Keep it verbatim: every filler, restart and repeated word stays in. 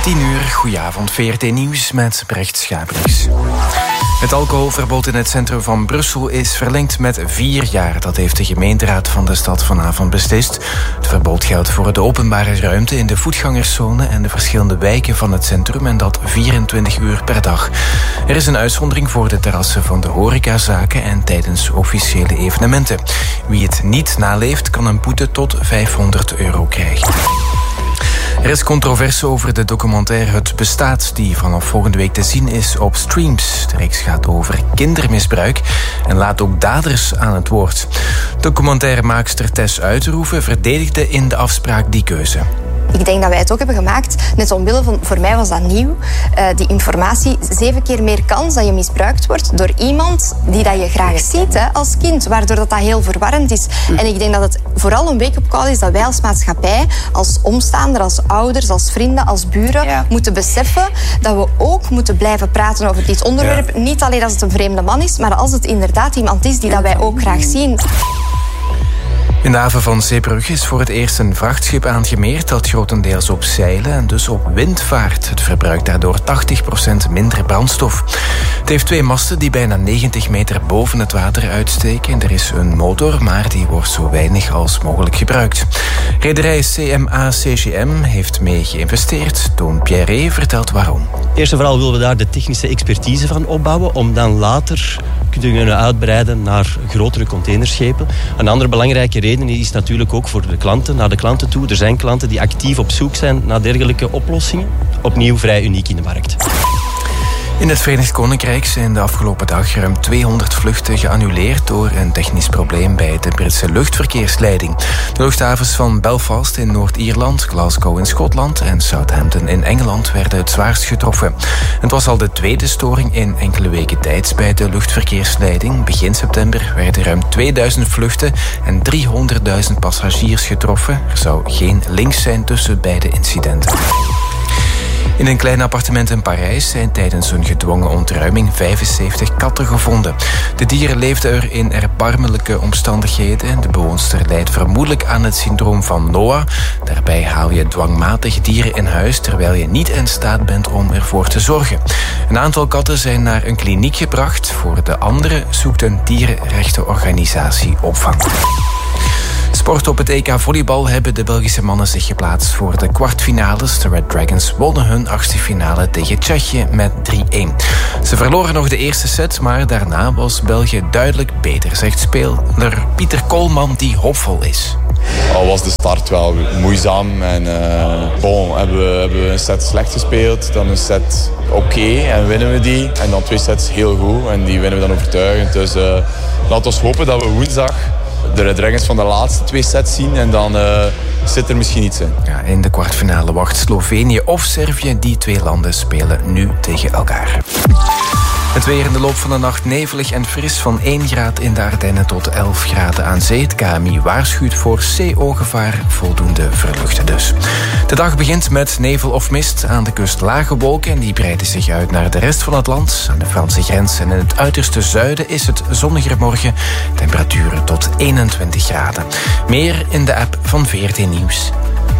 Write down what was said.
tien uur, goedenavond, V R T Nieuws met Brecht Schabrix. Het alcoholverbod in het centrum van Brussel is verlengd met vier jaar. Dat heeft de gemeenteraad van de stad vanavond beslist. Het verbod geldt voor de openbare ruimte in de voetgangerszone en de verschillende wijken van het centrum, en dat vierentwintig uur per dag. Er is een uitzondering voor de terrassen van de horecazaken en tijdens officiële evenementen. Wie het niet naleeft, kan een boete tot vijfhonderd euro krijgen. Er is controverse over de documentaire Het Bestaat, die vanaf volgende week te zien is op Streams. De reeks gaat over kindermisbruik en laat ook daders aan het woord. Documentairemaakster Tess Uiterhoeven verdedigde in de afspraak die keuze. Ik denk dat wij het ook hebben gemaakt, net omwille van, voor mij was dat nieuw, uh, die informatie, zeven keer meer kans dat je misbruikt wordt door iemand die dat je graag ziet hè, als kind, waardoor dat, dat heel verwarrend is. En ik denk dat het vooral een wake-up call is dat wij als maatschappij, als omstaander, als ouders, als vrienden, als buren, ja. moeten beseffen dat we ook moeten blijven praten over dit onderwerp. Ja. Niet alleen als het een vreemde man is, maar als het inderdaad iemand is die dat wij ook graag zien. In de haven van Zeebrugge is voor het eerst een vrachtschip aangemeerd dat grotendeels op zeilen en dus op wind vaart. Het verbruikt daardoor tachtig procent minder brandstof. Het heeft twee masten die bijna negentig meter boven het water uitsteken. Er is een motor, maar die wordt zo weinig als mogelijk gebruikt. Rederij C M A C G M heeft mee geïnvesteerd. Toon Pierre vertelt waarom. Eerst en vooral willen we daar de technische expertise van opbouwen om dan later te kunnen uitbreiden naar grotere containerschepen. Een andere belangrijke reden is natuurlijk ook voor de klanten, naar de klanten toe. Er zijn klanten die actief op zoek zijn naar dergelijke oplossingen. Opnieuw vrij uniek in de markt. In het Verenigd Koninkrijk zijn de afgelopen dag ruim tweehonderd vluchten geannuleerd door een technisch probleem bij de Britse luchtverkeersleiding. De luchthavens van Belfast in Noord-Ierland, Glasgow in Schotland en Southampton in Engeland werden het zwaarst getroffen. Het was al de tweede storing in enkele weken tijd bij de luchtverkeersleiding. Begin september werden ruim tweeduizend vluchten en driehonderdduizend passagiers getroffen. Er zou geen link zijn tussen beide incidenten. In een klein appartement in Parijs zijn tijdens een gedwongen ontruiming vijfenzeventig katten gevonden. De dieren leefden er in erbarmelijke omstandigheden. De bewoonster lijdt vermoedelijk aan het syndroom van Noah. Daarbij haal je dwangmatig dieren in huis terwijl je niet in staat bent om ervoor te zorgen. Een aantal katten zijn naar een kliniek gebracht. Voor de andere zoekt een dierenrechtenorganisatie opvang. Sport op het E K volleybal hebben de Belgische mannen zich geplaatst voor de kwartfinales. De Red Dragons wonnen hun achtste finale tegen Tsjechië met drie-een. Ze verloren nog de eerste set, maar daarna was België duidelijk beter, zegt speler Pieter Koolman, die hoopvol is. Al was de start wel moeizaam en uh, bon, hebben, we, hebben we een set slecht gespeeld, dan een set oké okay, en winnen we die. En dan twee sets heel goed en die winnen we dan overtuigend. Dus uh, laten we hopen dat we woensdag de Red Dragons van de laatste twee sets zien en dan uh, zit er misschien iets in. Ja, in de kwartfinale wacht Slovenië of Servië. Die twee landen spelen nu tegen elkaar. Het weer in de loop van de nacht nevelig en fris van één graad in de Ardennen tot elf graden aan zee. Het K M I waarschuwt voor C O-gevaar, voldoende verluchten dus. De dag begint met nevel of mist. Aan de kust lage wolken en die breiden zich uit naar de rest van het land. Aan de Franse grens en in het uiterste zuiden is het zonniger morgen. Temperaturen tot eenentwintig graden. Meer in de app van V R T Nieuws.